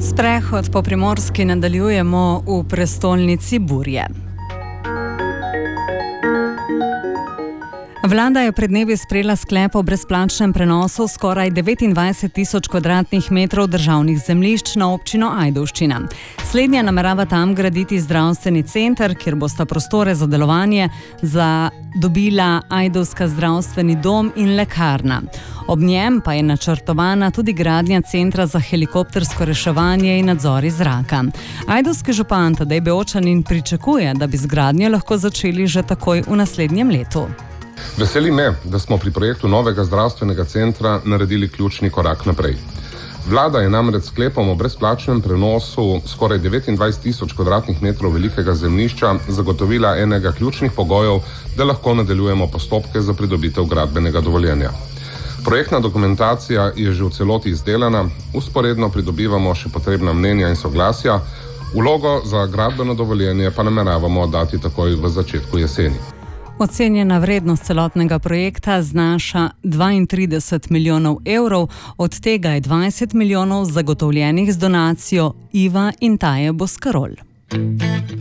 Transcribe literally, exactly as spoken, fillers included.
Sprehod po Primorski nadaljujemo v prestolnici Burje. Vlada je pred dnevi sprejela sklep o brezplačnem prenosu skoraj devetindvajset tisoč kvadratnih metrov državnih zemljišč na občino Ajdovščina. Slednja namerava tam graditi zdravstveni center, kjer bosta prostore za delovanje za dobila Ajdovska zdravstveni dom in lekarna. Ob njem pa je načrtovana tudi gradnja centra za helikoptersko reševanje in nadzor iz zraka. Ajdovski župan Tadej Beočanin pričakuje, da bi z gradnjo lahko začeli že takoj v naslednjem letu. Veseli me, da smo pri projektu novega zdravstvenega centra naredili ključni korak naprej. Vlada je namreč sklepom o brezplačnem prenosu skoraj devetindvajset tisoč kvadratnih metrov velikega zemljišča zagotovila enega ključnih pogojev, da lahko nadaljujemo postopke za pridobitev gradbenega dovoljenja. Projektna dokumentacija je že v celoti izdelana, vzporedno pridobivamo še potrebna mnenja in soglasja, vlogo za gradbeno dovoljenje pa nameravamo dati takoj v začetku jeseni. Ocenjena vrednost celotnega projekta znaša dvaintrideset milijonov evrov, od tega je dvajset milijonov zagotovljenih z donacijo Iva in Taje Boskarol.